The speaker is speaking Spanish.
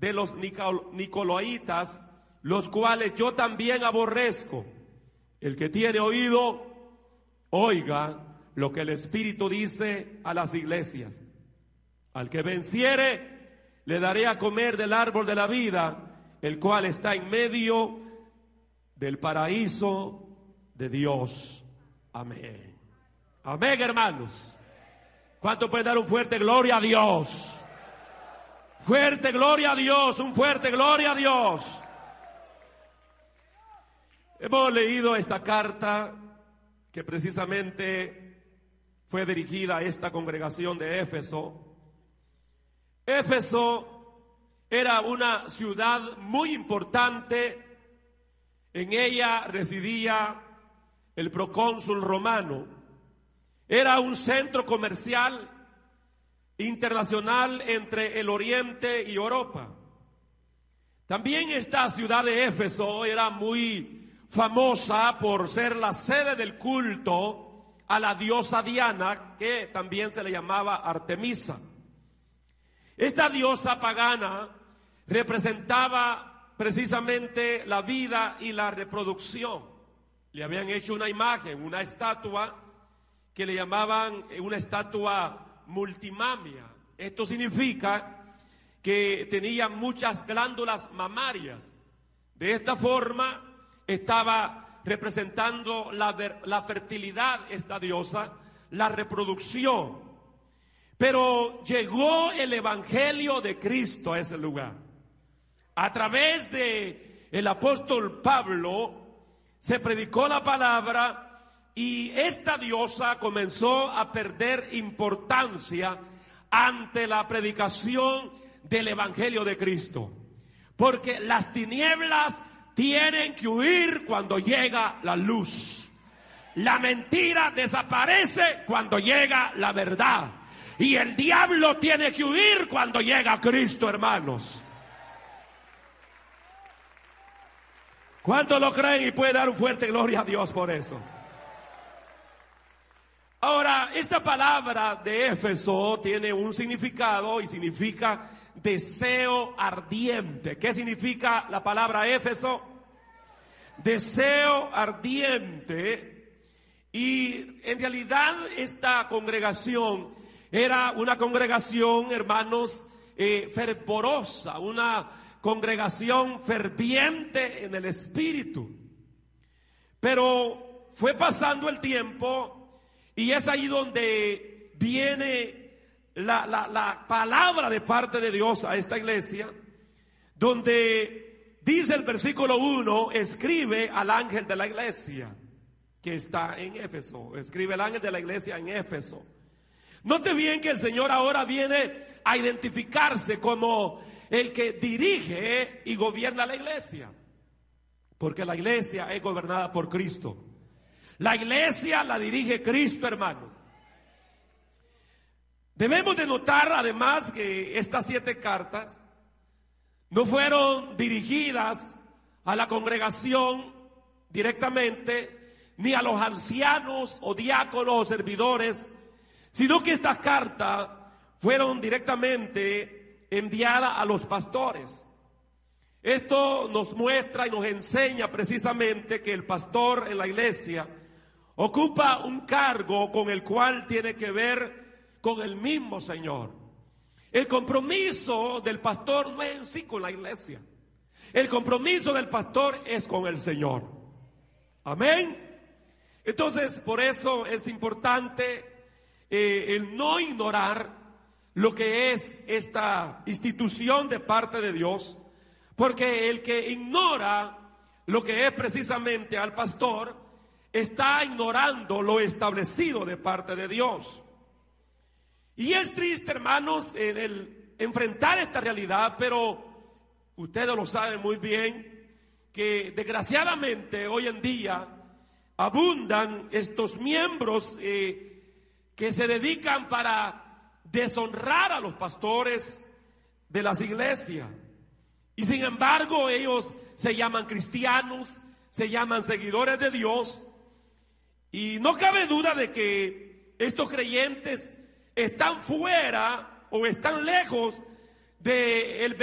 de los nicolaitas, los cuales yo también aborrezco. El que tiene oído, oiga lo que el Espíritu dice a las iglesias. Al que venciere, le daré a comer del árbol de la vida, el cual está en medio del paraíso de Dios. Amén. Amén, hermanos. ¿Cuánto pueden dar un fuerte gloria a Dios? Fuerte gloria a Dios, un fuerte gloria a Dios. Hemos leído esta carta que precisamente fue dirigida a esta congregación de Éfeso. Éfeso era una ciudad muy importante. En ella residía el procónsul romano. Era un centro comercial internacional entre el Oriente y Europa. También esta ciudad de Éfeso era muy famosa por ser la sede del culto a la diosa Diana, que también se le llamaba Artemisa. Esta diosa pagana representaba precisamente la vida y la reproducción. Le habían hecho una imagen, una estatua que le llamaban una estatua multimamia. Esto significa que tenía muchas glándulas mamarias. De esta forma estaba representando la fertilidad, esta diosa, la reproducción. Pero llegó el Evangelio de Cristo a ese lugar. A través de el apóstol Pablo se predicó la palabra y esta diosa comenzó a perder importancia ante la predicación del Evangelio de Cristo. Porque las tinieblas tienen que huir cuando llega la luz. La mentira desaparece cuando llega la verdad. Y el diablo tiene que huir cuando llega Cristo, hermanos. ¿Cuántos lo creen y puede dar un fuerte gloria a Dios por eso? Ahora, esta palabra de Éfeso tiene un significado y significa deseo ardiente. ¿Qué significa la palabra Éfeso? Deseo ardiente. Y en realidad esta congregación era una congregación, hermanos, fervorosa, una congregación ferviente en el espíritu. Pero fue pasando el tiempo y es ahí donde viene la palabra de parte de Dios a esta iglesia, donde dice el versículo 1, escribe al ángel de la iglesia que está en Éfeso. Escribe el ángel de la iglesia en Éfeso. Note bien que el Señor ahora viene a identificarse como el que dirige y gobierna la iglesia. Porque la iglesia es gobernada por Cristo. La iglesia la dirige Cristo, hermanos. Debemos de notar además que estas 7 cartas no fueron dirigidas a la congregación directamente, ni a los ancianos o diáconos o servidores, sino que estas cartas fueron directamente enviadas a los pastores. Esto nos muestra y nos enseña precisamente que el pastor en la iglesia ocupa un cargo con el cual tiene que ver con el mismo Señor. El compromiso del pastor no es en sí con la iglesia. El compromiso del pastor es con el Señor. Amén. Entonces, por eso es importante el no ignorar lo que es esta institución de parte de Dios, porque el que ignora lo que es precisamente al pastor está ignorando lo establecido de parte de Dios. Y es triste, hermanos, el enfrentar esta realidad, pero ustedes lo saben muy bien, que desgraciadamente hoy en día abundan estos miembros que se dedican para deshonrar a los pastores de las iglesias. Y sin embargo ellos se llaman cristianos, se llaman seguidores de Dios. Y no cabe duda de que estos creyentes están fuera o están lejos del